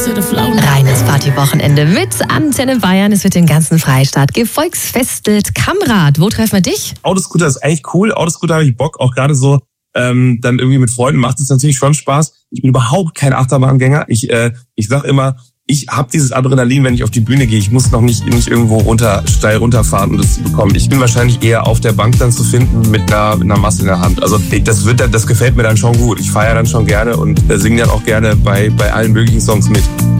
Reines Partywochenende mit Antenne Bayern. Es wird den ganzen Freistaat gevolksfestelt. Kamrad, wo treffen wir dich? Autoscooter ist eigentlich cool. Autoscooter habe ich Bock, auch gerade so dann irgendwie mit Freunden macht es natürlich schon Spaß. Ich bin überhaupt kein Achterbahngänger. Ich sag immer, ich habe dieses Adrenalin, wenn ich auf die Bühne gehe. Ich muss noch nicht irgendwo steil runterfahren, um das zu bekommen. Ich bin wahrscheinlich eher auf der Bank dann zu finden mit einer Masse in der Hand. Also das gefällt mir dann schon gut. Ich feiere dann schon gerne und singe dann auch gerne bei allen möglichen Songs mit.